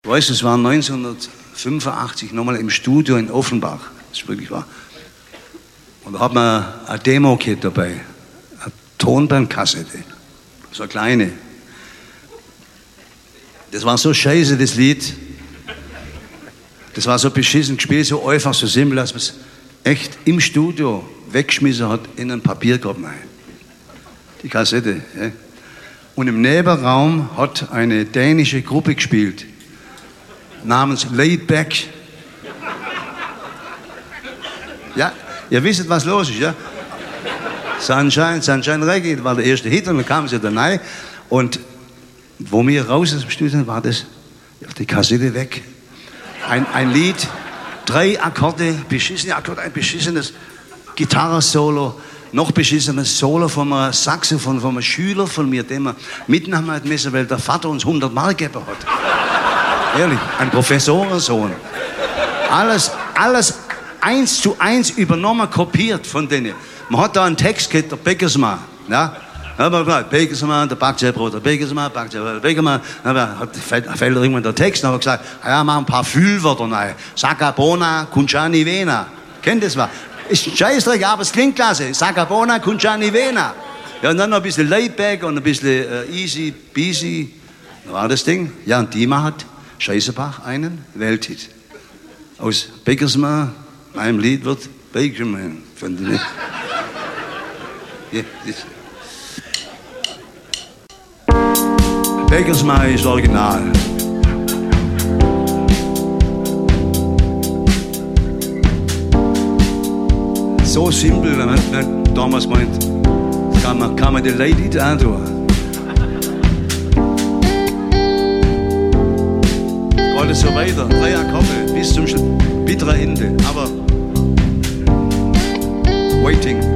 Weißt du, es war 1985 nochmal im Studio in Offenbach. Das ist wirklich wahr. Und da hat man ein Demo-Kit dabei. Eine Tonbandkassette. So eine kleine. Das war so scheiße, das Lied. Das war so beschissen gespielt, so einfach, so simpel, dass man es echt im Studio weggeschmissen hat in einen Papierkorb rein. Die Kassette. Ja. Und im Nebenraum hat eine dänische Gruppe gespielt. Namens Laid Back. Ja, ihr wisst, was los ist, ja? Sunshine, Sunshine Reggae, das war der erste Hit und dann kamen sie da rein. Und wo wir raus aus dem Studio war das auf die Kassette weg. Ein Lied, 3 Akkorde, beschissene Akkorde, ein beschissenes Gitarrensolo, noch beschissenes Solo von einem Saxophon, von einem Schüler von mir, den wir mitnehmen hat müssen, weil der Vater uns 100 Mark gegeben hat. Ehrlich, ein Professorensohn. Alles 1:1 übernommen, kopiert von denen. Man hat da einen Text gehabt, der Bäckersmann. Ja? Bäckersmann, der Backzeitbrot, der Bäckersmann, Backzeitbrot, der Bäckermann. Dann fällt irgendwann der Text, dann hat er gesagt, ja, mach ein paar Füllwörter rein. Sagabona, Kunciani, Vena. Kennt das was? Ist Scheißdreck, aber es klingt klasse. Sagabona, Kunciani, Vena. Ja, und dann noch ein bisschen Laidback und ein bisschen easy, peasy. Da war das Ding. Ja, und die macht Scheißebach einen Welthit. Aus Bäckersmann, meinem Lied wird Bäckermann. Von den ja, Bäckersmann ist original. So simpel, wenn man damals meint, kann man die Lady antun. Alles so weiter, 3 Akkorde bis zum bitteren Ende. Aber waiting.